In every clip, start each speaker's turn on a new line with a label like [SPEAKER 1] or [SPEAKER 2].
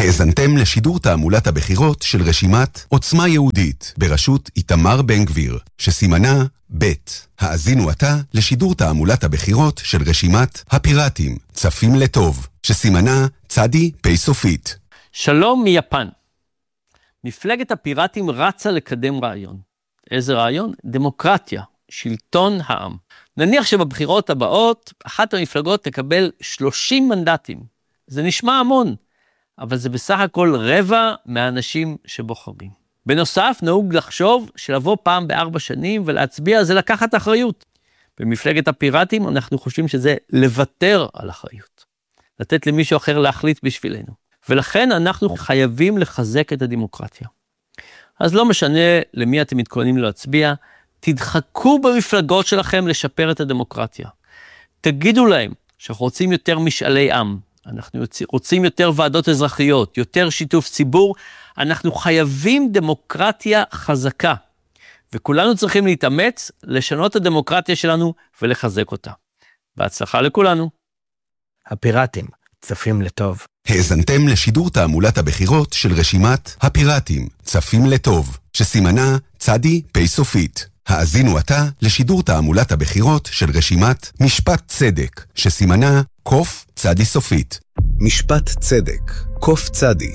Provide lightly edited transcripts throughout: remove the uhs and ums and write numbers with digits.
[SPEAKER 1] האזנתם לשידור תעמולת הבחירות של רשימת עוצמה יהודית בראשות איתמר בן גביר, שסימנה ב'. האזינו עתה לשידור תעמולת הבחירות של רשימת הפיראטים, צפים לטוב, שסימנה צדי פי סופית.
[SPEAKER 2] שלום מיפן. מפלגת הפיראטים רצה לקדם רעיון. איזה רעיון? דמוקרטיה, שלטון העם. נניח שבבחירות הבאות, אחת המפלגות תקבל 30 מנדטים. זה נשמע המון, אבל זה בסך הכל רבע מהאנשים שבוחרים. בנוסף, נהוג לחשוב שלבוא פעם ב4 שנים ולהצביע זה לקחת אחריות. במפלגת הפיראטים אנחנו חושבים שזה לוותר על אחריות. לתת למישהו אחר להחליט בשבילנו. ולכן אנחנו חייבים לחזק את הדמוקרטיה. אז לא משנה למי אתם מתכוננים להצביע, תדחקו במפלגות שלכם לשפר את הדמוקרטיה. תגידו להם שאנחנו רוצים יותר משאלי עם, אנחנו רוצים יותר ועדות אזרחיות, יותר שיתוף ציבור, אנחנו חייבים דמוקרטיה חזקה, וכולנו צריכים להתאמץ, לשנות את הדמוקרטיה שלנו ולחזק אותה. בהצלחה לכולנו.
[SPEAKER 3] הפיראטים, צפים לטוב.
[SPEAKER 1] האזנתם לשידור תעמולת הבחירות של רשימת הפיראטים, צפים לטוב, שסימנה צדי פי סופית. האזינו עתה לשידור תעמולת הבחירות של רשימת משפט צדק, שסימנה קוף צדי סופית. משפט צדק, קוף צדי.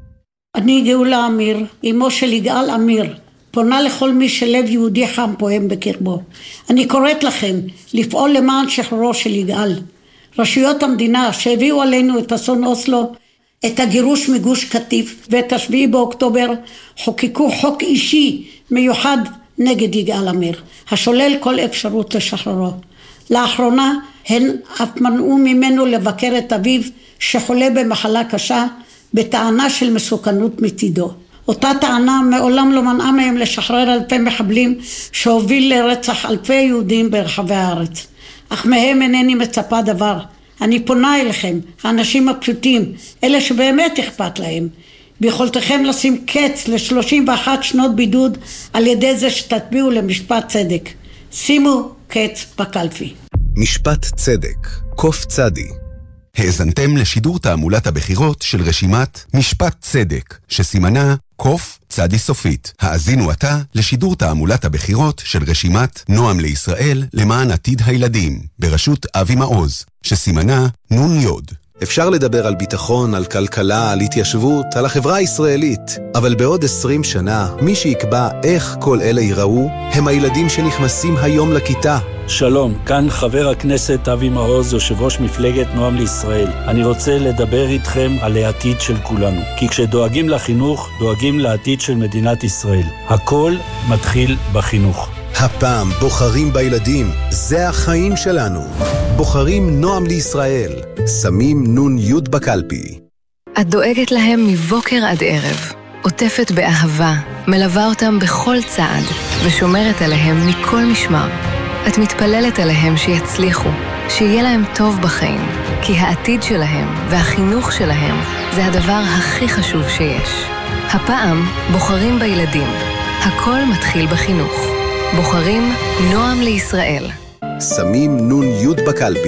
[SPEAKER 4] אני גאולה אמיר, אמו של יגאל אמיר, פונה לכל מי שלב יהודי חם פועם בקרבו. אני קוראת לכם לפעול למען שחרורו של יגאל. רשויות המדינה שהביאו עלינו את אסון אוסלו, את הגירוש מגוש קטיף ואת 7 באוקטובר, חוקקו חוק אישי מיוחד נגד יגאל אמיר, השולל כל אפשרות לשחררו. לאחרונה הן אף מנעו ממנו לבקר את אביו שחולה במחלה קשה, בטענה של מסוכנות מצידו. אותה טענה מעולם לא מנעה מהם לשחרר אלפי מחבלים שהוביל לרצח אלפי יהודים ברחבי הארץ. אך מהם אינני מצפה דבר. אני פונה אליכם, האנשים הפשוטים, אלה שבאמת אכפת להם. ביכולתכם לשים קץ ל31 שנות בידוד על ידי זה שתטביעו למשפט צדק. שימו קץ בקלפי.
[SPEAKER 1] משפט צדק, קוף צדי. האזנתם לשידור תעמולת הבחירות של רשימת משפט צדק, שסימנה קוף צדי סופית. האזינו עתה לשידור תעמולת הבחירות של רשימת נועם לישראל למען עתיד הילדים, בראשות אבי מעוז, שסימנה נון יוד.
[SPEAKER 5] אפשר לדבר על ביטחון, על כלכלה, על התיישבות, על החברה הישראלית, אבל בעוד 20 שנה, מי שיקבע איך כל אלה ייראו, הם הילדים שנכנסים היום לכיתה.
[SPEAKER 6] שלום, כאן חבר הכנסת אבי מעוז, יושב ראש מפלגת נועם לישראל. אני רוצה לדבר איתכם על העתיד של כולנו, כי כשדואגים לחינוך, דואגים לעתיד של מדינת ישראל. הכל מתחיל בחינוך.
[SPEAKER 5] הפעם בוחרים בילדים, זה החיים שלנו. בוחרים נועם לישראל, שמים נון יוד בקלפי.
[SPEAKER 7] את דואגת להם מבוקר עד ערב, עוטפת באהבה, מלווה אותם בכל צעד, ושומרת עליהם מכל משמר. את מתפללת עליהם שיצליחו, שיהיה להם טוב בחיים, כי העתיד שלהם והחינוך שלהם זה הדבר הכי חשוב שיש. הפעם בוחרים בילדים, הכל מתחיל בחינוך. בוחרים נועם לישראל.
[SPEAKER 5] שמים נון יוד בקלפי.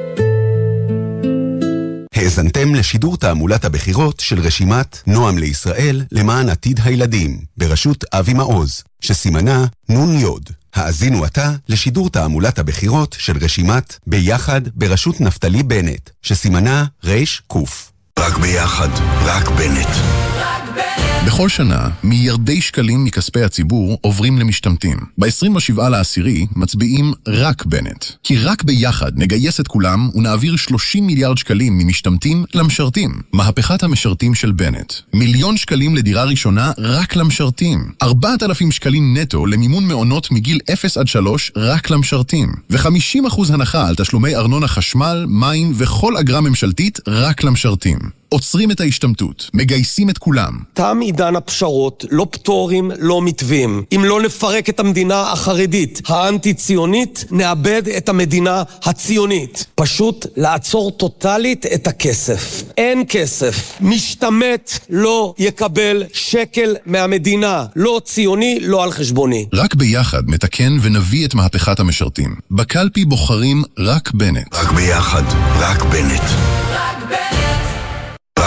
[SPEAKER 1] האזנתם לשידור תעמולת הבחירות של רשימת נועם לישראל למען עתיד הילדים, בראשות אבי מעוז, שסימנה נון יוד. האזינו עתה לשידור תעמולת הבחירות של רשימת ביחד בראשות נפתלי בנט, שסימנה רש קוף.
[SPEAKER 8] רק ביחד, רק בנט.
[SPEAKER 9] בכל שנה, מיליארדי שקלים מכספי הציבור עוברים למשתמטים. ב-27/10 מצביעים רק בנט. כי רק ביחד נגייס את כולם ונעביר 30 מיליארד שקלים ממשתמטים למשרתים. מהפכת המשרתים של בנט. 1,000,000 שקלים לדירה ראשונה רק למשרתים. 4,000 שקלים נטו למימון מעונות מגיל 0 עד 3 רק למשרתים. ו50% הנחה על תשלומי ארנונה חשמל, מים וכל אגרה ממשלתית רק למשרתים. עוצרים את ההשתמטות, מגייסים את כולם.
[SPEAKER 10] תם עידן הפשרות, לא פטורים, לא מתווים. אם לא נפרק את המדינה החרדית, האנטי-ציונית, נאבד את המדינה הציונית. פשוט לעצור טוטלית את הכסף. אין כסף. משתמט לא יקבל שקל מהמדינה. לא ציוני, לא על חשבוני.
[SPEAKER 9] רק ביחד נתקן ונביא את מהפכת המשרתים. בקלפי בוחרים רק בנט.
[SPEAKER 8] רק ביחד, רק בנט. רק בנט. רק ביחד.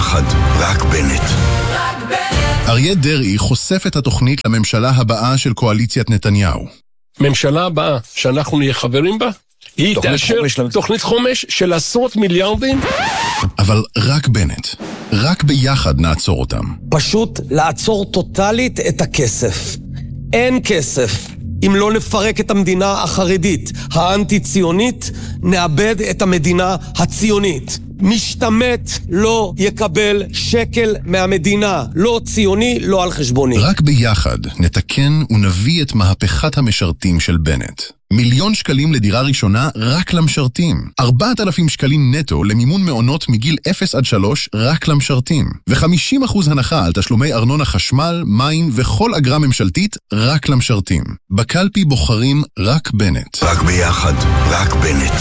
[SPEAKER 8] ביחד, רק בנט.
[SPEAKER 9] אריה דרעי חושף את התוכנית לממשלה הבאה של קואליציית נתניהו.
[SPEAKER 11] ממשלה הבאה שאנחנו נהיה חברים בה, היא תאשר תוכנית חומש של עשרות מיליארדים.
[SPEAKER 9] אבל רק בנט. רק ביחד נעצור אותם.
[SPEAKER 10] פשוט לעצור טוטלית את הכסף. אין כסף. אם לא נפרק את המדינה החרדית, האנטי-ציונית, נאבד את המדינה הציונית. משתמט לא יקבל שקל מהמדינה, לא ציוני, לא על חשבוני.
[SPEAKER 9] רק ביחד נתקן ונביא את מהפכת המשרתים של בנט. 1,000,000 שקלים לדירה ראשונה רק למשרתים. 4,000 שקלים נטו למימון מעונות מגיל 0 עד 3 רק למשרתים. ו50% הנחה על תשלומי ארנונה חשמל, מים וכל אגרה ממשלתית רק למשרתים. בקלפי בוחרים רק בנט.
[SPEAKER 8] רק ביחד, רק בנט.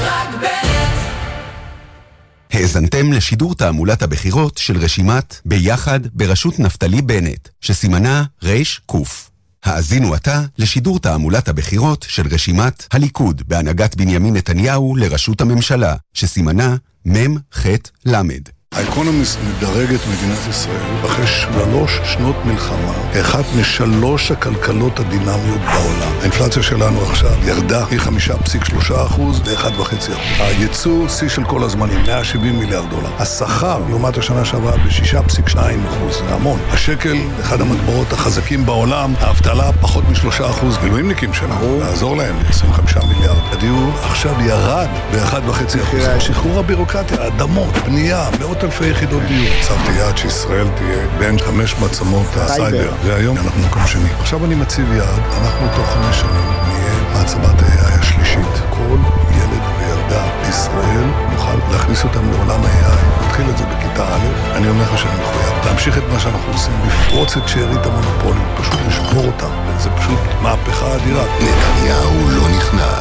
[SPEAKER 1] האזנתם לשידור תעמולת הבחירות של רשימת ביחד בראשות נפתלי בנט, שסימנה רש קוף. האזינו עתה לשידור תעמולת הבחירות של רשימת הליכוד בהנהגת בנימין נתניהו לראשות הממשלה, שסימנה מם חט למד.
[SPEAKER 12] האקונומיסט מדרג את מדינת ישראל אחרי 3 שנות מלחמה, אחת מ3 הכלכלות הדינמיות בעולם. האינפלציה שלנו עכשיו ירדה מ5.3% ל1.5%. הייצוא שיא של כל הזמנים, $170 מיליארד. השכר לעומת השנה שעברה ב6.2%, זה המון. השקל, אחד המטבעות החזקים בעולם, האבטלה פחות מ3%. מילואימניקים שלנו, לעזור להם, 25 מיליארד. הדיור עכשיו ירד ב1.5%. שחרור הבירוקרטיה, אדמות, בנייה, מאות אלפי יחידות דיור. הצבתי יעד שישראל תהיה בין 5 מעצמות הסייבר, והיום אנחנו מקום שני. עכשיו אני מציב יעד, אנחנו תוך 5 שנים נהיה מעצמת ה-AI השלישית. כל ילד וילדה בישראל נוכל להכניס אותם לעולם ה-AI. נתחיל את זה בכיתה א', אני אומר לך שאני מחויב להמשיך את מה שאנחנו עושים, לפרוץ את שארית המונופולים, פשוט לשבור אותם. זה פשוט מהפכה אדירה.
[SPEAKER 8] נתניהו לא נכנע.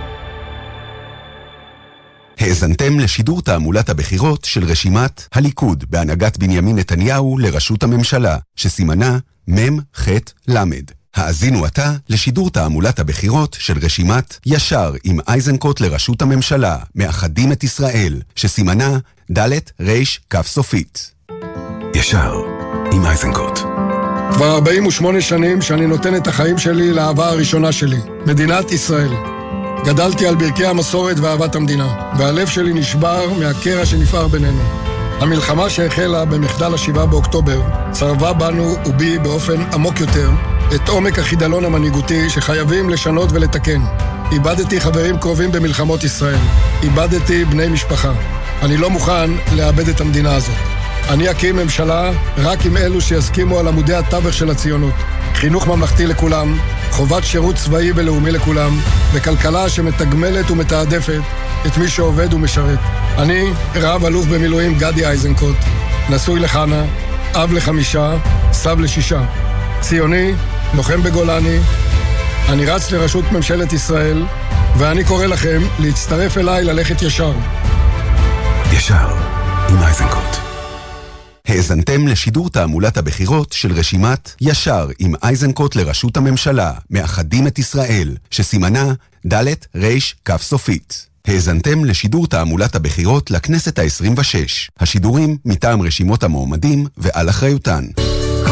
[SPEAKER 1] האזנתם לשידור תעמולת הבחירות של רשימת הליכוד בהנהגת בנימין נתניהו לראשות הממשלה, שסימנה מם חט למד. האזינו עתה לשידור תעמולת הבחירות של רשימת ישר עם איזנקוט לראשות הממשלה, מאחדים את ישראל, שסימנה ד' ר' כף סופית.
[SPEAKER 8] ישר עם איזנקוט.
[SPEAKER 13] כבר 48 שנים שאני נותן את החיים שלי לאהבה הראשונה שלי, מדינת ישראל. גדלתי על ברכי המסורת ואהבת המדינה, והלב שלי נשבר מהקרע שנפער בינינו. המלחמה שהחלה במחדל 7 באוקטובר צרבה בנו ובי באופן עמוק יותר את עומק החידלון המנהיגותי שחייבים לשנות ולתקן. איבדתי חברים קרובים במלחמות ישראל. איבדתי בני משפחה. אני לא מוכן לאבד את המדינה הזאת. אני אקים ממשלה רק עם אלו שיסכימו על עמודי התווך של הציונות. חינוך ממלכתי לכולם, חובת שירות צבאי ולאומי לכולם, וכלכלה שמתגמלת ומתעדפת את מי שעובד ומשרת. אני רב אלוף במילואים גדי איזנקוט, נשוי לחנה, אב ל5, סב ל6. ציוני, לוחם בגולני. אני רץ לראשות ממשלת ישראל, ואני קורא לכם להצטרף אליי ללכת ישר.
[SPEAKER 8] ישר עם איזנקוט.
[SPEAKER 1] האזנתם לשידור תעמולת הבחירות של רשימת ישר עם איזנקוט לראשות הממשלה, מאחדים את ישראל, שסימנה ד' ר' כף סופית. האזנתם לשידור תעמולת הבחירות לכנסת ה-26. השידורים מטעם רשימות המועמדים ועל אחריותן.